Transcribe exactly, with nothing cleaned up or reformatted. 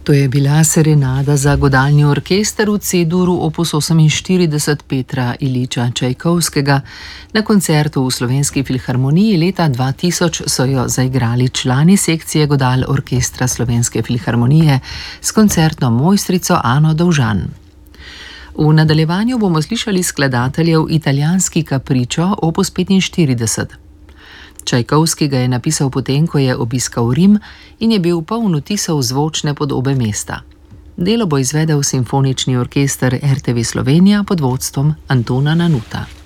To je bila serenada za godalni orkester v C-duru opus oseminštirideset Petra Iljiča Čajkovskega. Na koncertu v Slovenski filharmoniji leta dva tisoč so jo zaigrali člani sekcije godal orkestra Slovenske filharmonije s koncertno mojstrico Ano Dovžan. V nadaljevanju bomo slišali skladateljev Italijanski kapričo opus petinštirideset. Čajkovski ga je napisal potem, ko je obiskal Rim in je bil poln vtisov zvočne podobe mesta. Delo bo izvedel simfonični orkester R T V Slovenija pod vodstvom Antona Nanuta.